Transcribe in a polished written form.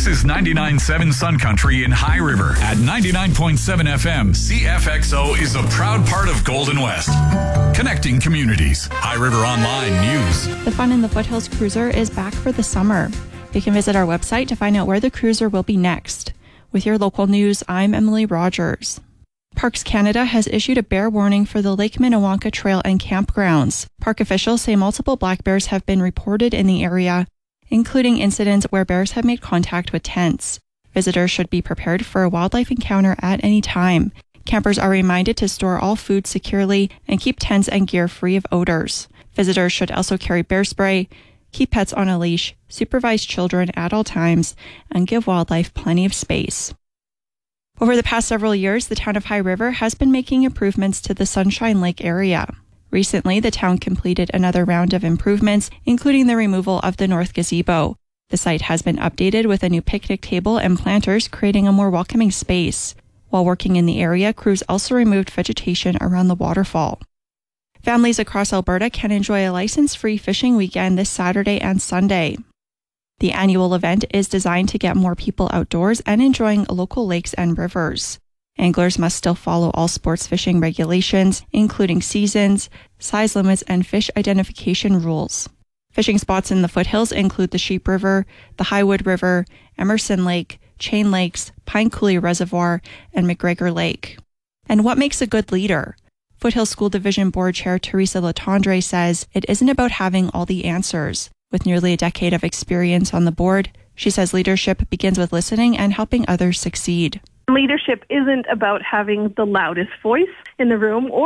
is 99.7 Sun Country in High River. At 99.7 FM, CFXO is a proud part of Golden West. Connecting communities. High River Online News. The Fun in the Foothills Cruiser is back for the summer. You can visit our website to find out where the cruiser will be next. With your local news, I'm Emily Rogers. Parks Canada has issued a bear warning for the Lake Minnewanka Trail and campgrounds. Park officials say multiple black bears have been reported in the area, including incidents where bears have made contact with tents. Visitors should be prepared for a wildlife encounter at any time. Campers are reminded to store all food securely and keep tents and gear free of odors. Visitors should also carry bear spray, keep pets on a leash, supervise children at all times, and give wildlife plenty of space. Over the past several years, the town of High River has been making improvements to the Sunshine Lake area. Recently, the town completed another round of improvements, including the removal of the north gazebo. The site has been updated with a new picnic table and planters, creating a more welcoming space. While working in the area, crews also removed vegetation around the waterfall. Families across Alberta can enjoy a license-free fishing weekend this Saturday and Sunday. The annual event is designed to get more people outdoors and enjoying local lakes and rivers. Anglers must still follow all sports fishing regulations, including seasons, size limits, and fish identification rules. Fishing spots in the foothills include the Sheep River, the Highwood River, Emerson Lake, Chain Lakes, Pine Coulee Reservoir, and McGregor Lake. And what makes a good leader? Foothills School Division Board Chair Teresa Latendre says it isn't about having all the answers. With nearly a decade of experience on the board, she says leadership begins with listening and helping others succeed. Leadership isn't about having the loudest voice in the room or